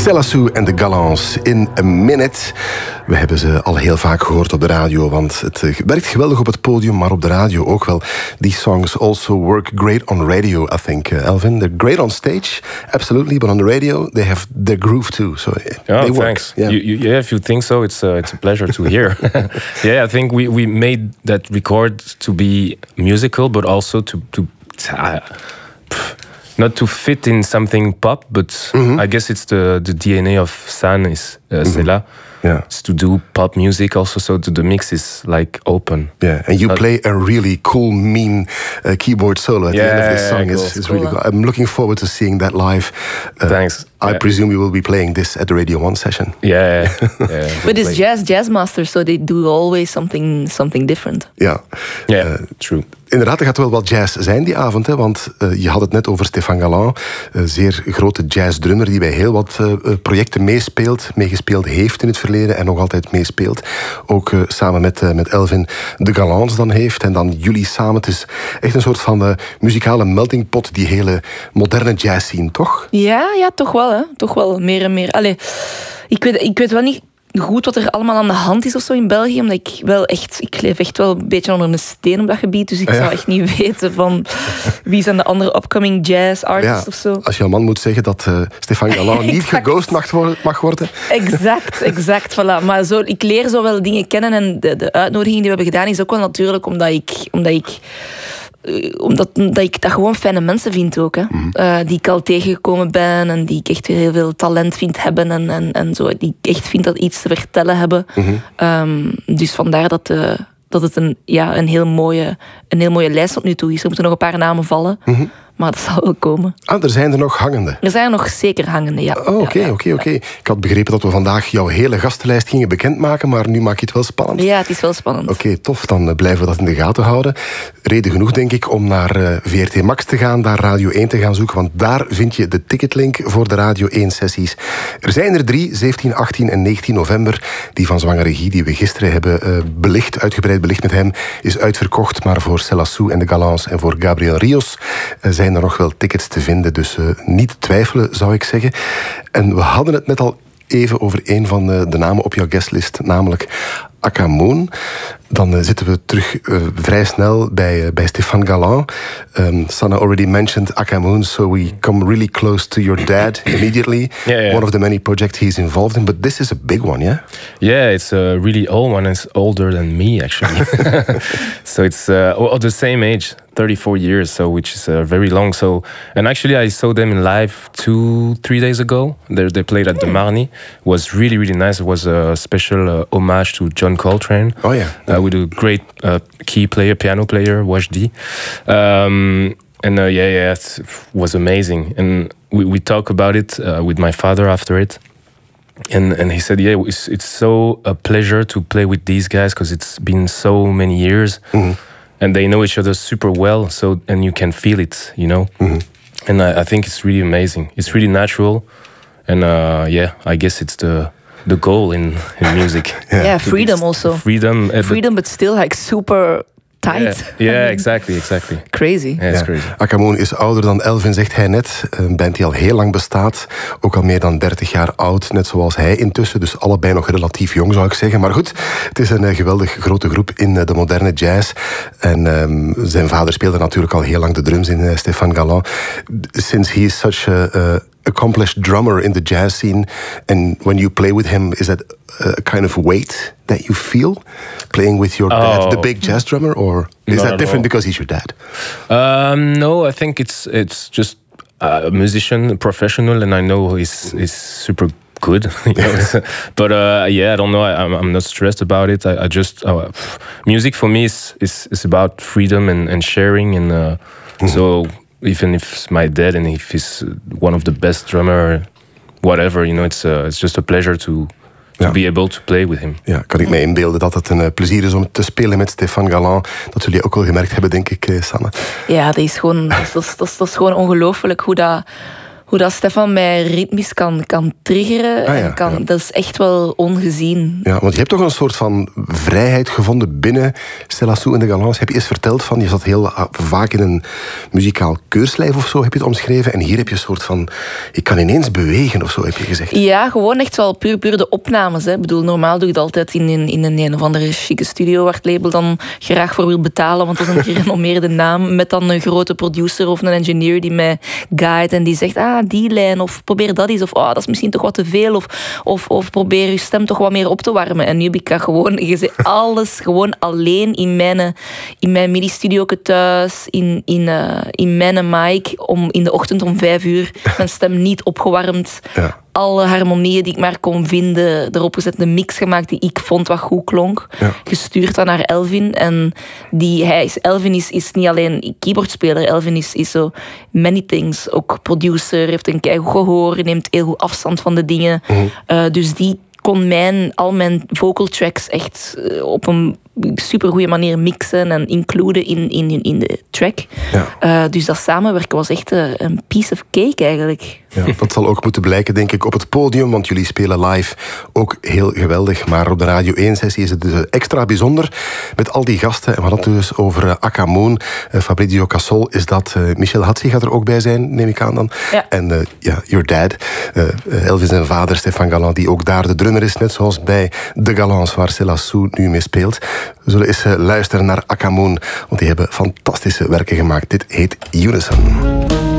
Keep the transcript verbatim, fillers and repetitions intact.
Selassou en de Galants in a Minute. We hebben ze al heel vaak gehoord op de radio, want het werkt geweldig op het podium, maar op de radio ook wel. These songs also work great on radio, I think, uh, Elvin. They're great on stage, absolutely, but on the radio, they have their groove too. So oh, they work. Thanks. Yeah. You, you, yeah, if you think so, it's uh, it's a pleasure to hear. Yeah, I think we, we made that record to be musical, but also to to uh, not to fit in something pop. But mm-hmm. I guess it's the the D N A of San is uh, mm-hmm. Sela. Yeah. It's to do pop music also, so the, the mix is like open. Yeah, and you uh, play a really cool, mean uh, keyboard solo at yeah, the end of this song. cool. It's, it's really cool. I'm looking forward to seeing that live. Uh, Thanks. I yeah. presume you will be playing this at the Radio One session. Yeah, yeah. But it's jazz, jazz masters, so they do always something, something different. Ja, yeah, uh, true. Inderdaad, er gaat wel wat jazz zijn die avond, hè, want uh, je had het net over Stéphane Galland, een zeer grote jazzdrummer die bij heel wat uh, projecten meespeelt, meegespeeld heeft in het verleden en nog altijd meespeelt. Ook uh, samen met, uh, met Elvin de Galants dan heeft en dan jullie samen. Het is echt een soort van uh, muzikale melting pot, die hele moderne jazz scene, toch? Ja, ja, toch wel, hè. Toch wel, meer en meer. Allee, ik weet, ik weet wel niet goed wat er allemaal aan de hand is of zo in België, omdat ik wel echt, ik leef echt wel een beetje onder een steen op dat gebied, dus ik ja. zou echt niet weten van wie zijn de andere upcoming jazz artists ja, of zo. Als je een man moet zeggen dat uh, Stéphane Galland niet geghost mag, mag worden. Exact, exact, voilà. Maar zo, ik leer zo wel dingen kennen en de, de uitnodiging die we hebben gedaan is ook wel natuurlijk omdat ik, omdat ik omdat dat ik dat gewoon fijne mensen vind ook. Hè. Mm-hmm. Uh, die ik al tegengekomen ben en die ik echt heel veel talent vind hebben en, en, en zo. Die ik echt vind dat iets te vertellen hebben. Mm-hmm. Um, dus vandaar dat, uh, dat het een, ja, een, heel mooie, een heel mooie lijst tot nu toe is. Er moeten nog een paar namen vallen. Mm-hmm. Maar dat zal wel komen. Ah, er zijn er nog hangende? Er zijn er nog zeker hangende, ja. Oh, oké, oké, oké. Ik had begrepen dat we vandaag jouw hele gastenlijst gingen bekendmaken, maar nu maak je het wel spannend. Ja, het is wel spannend. Oké, okay, tof. Dan blijven we dat in de gaten houden. Reden genoeg, denk ik, om naar uh, V R T Max te gaan, daar Radio één te gaan zoeken, want daar vind je de ticketlink voor de Radio één-sessies. Er zijn er drie, zeventien, achttien en negentien november. Die van Zwangere Guy, die we gisteren hebben uh, belicht, uitgebreid belicht met hem, is uitverkocht. Maar voor Selassou en de Galants en voor Gabriel Rios uh, zijn er nog wel tickets te vinden, dus uh, niet twijfelen, zou ik zeggen. En we hadden het net al even over een van de, de namen op jouw guestlist, namelijk Akamoon. Dan uh, zitten we terug uh, vrij snel bij, uh, bij Stéphane Galland. Um, Sanna already mentioned Akamoon, so we come really close to your dad immediately. Yeah, yeah. One of the many projects he's involved in, but this is a big one, yeah? Yeah, it's a really old one. It's older than me, actually. So it's uh, of the same age, thirty-four years, so which is uh, very long. So, and actually, I saw them in live two, three days ago. They they played at the Marny. It was really, really nice. It was a special uh, homage to John Coltrane. Oh yeah, uh, with a great uh, key player, piano player, Wajdi. Um, and uh, yeah, yeah, it was amazing. And we we talk about it uh, with my father after it. And and he said, yeah, it's it's so a pleasure to play with these guys because it's been so many years. Mm-hmm. And they know each other super well, so and you can feel it, you know. Mm-hmm. And I, I think it's really amazing. It's really natural, and uh, yeah, I guess it's the the goal in, in music. Yeah, yeah, freedom also. Freedom, uh, freedom, but, but still like super tight. Yeah, yeah I mean, exactly, exactly. Crazy. Yeah, it's ja. crazy. Akamoon is ouder dan Elvin, zegt hij net. Een band die al heel lang bestaat. Ook al meer dan dertig jaar oud, net zoals hij intussen. Dus allebei nog relatief jong, zou ik zeggen. Maar goed, het is een uh, geweldig grote groep in uh, de moderne jazz. En um, zijn vader speelde natuurlijk al heel lang de drums in uh, Stéphane Galland. Since he is such a... Uh, accomplished drummer in the jazz scene, and when you play with him, is that a kind of weight that you feel playing with your dad, oh. the big jazz drummer, or is Not that different all. because he's your dad? Um, no, I think it's it's just a musician, a professional, and I know he's he's super good. You know? But uh, yeah, I don't know. I, I'm I'm not stressed about it. I, I just uh, music for me is is, is about freedom and, and sharing, and uh, mm-hmm. so. Even if it's my dad and if he's one of the best drummer, whatever, you know, it's uh, it's just a pleasure to to ja. be able to play with him. Ja, kan ik mij inbeelden dat het een uh, plezier is om te spelen met Stéphane Galland. Dat jullie ook al gemerkt hebben, denk ik, uh, Sanne. Ja, dat is gewoon, dat is, dat is, dat is gewoon ongelooflijk hoe dat, hoe dat Stefan mij ritmisch kan, kan triggeren. Ah, ja, en kan, ja. Dat is echt wel ongezien. Ja, want je hebt toch een soort van vrijheid gevonden binnen Céla en de Galants. Heb je eens verteld van, je zat heel vaak in een muzikaal keurslijf of zo, heb je het omschreven. En hier heb je een soort van, ik kan ineens bewegen of zo, heb je gezegd. Ja, gewoon echt wel puur, puur de opnames. Hè. Ik bedoel, normaal doe ik het altijd in, in, in een, een of andere chique studio waar het label dan graag voor wil betalen, want dat is een gerenommeerde naam, met dan een grote producer of een engineer die mij guide en die zegt, ah, die lijn, of probeer dat eens, of oh, dat is misschien toch wat te veel, of, of, of probeer je stem toch wat meer op te warmen. En nu heb ik dat gewoon, je zegt, alles gewoon alleen in mijn, in mijn midi-studio thuis, in, in, uh, in mijn mic, om, in de ochtend om vijf uur, mijn stem niet opgewarmd. Ja. Alle harmonieën die ik maar kon vinden, erop gezet, een mix gemaakt die ik vond wat goed klonk. Ja. Gestuurd dan naar Elvin. En die, hij is, Elvin is, is niet alleen keyboardspeler, Elvin is, is zo many things. Ook producer, heeft een keigoed gehoor, neemt heel goed afstand van de dingen. Mm-hmm. Uh, dus die kon mijn, al mijn vocal tracks echt uh, op een supergoeie manier mixen en includen in, in, in de track. Ja. Uh, dus dat samenwerken was echt uh, een piece of cake eigenlijk. Ja, dat zal ook moeten blijken, denk ik, op het podium, want jullie spelen live ook heel geweldig. Maar op de Radio één-sessie is het dus extra bijzonder met al die gasten. En we hadden het dus over uh, Akamoon, uh, Fabrizio Cassol, is dat. Uh, Michel Hatzi gaat er ook bij zijn, neem ik aan dan. Ja. En uh, ja, your dad, uh, Elvis zijn vader, Stefan Gallant, die ook daar de drummer is, net zoals bij de Galants, waar Céla Sou nu mee speelt. We zullen eens uh, luisteren naar Akamoon, want die hebben fantastische werken gemaakt. Dit heet Unison.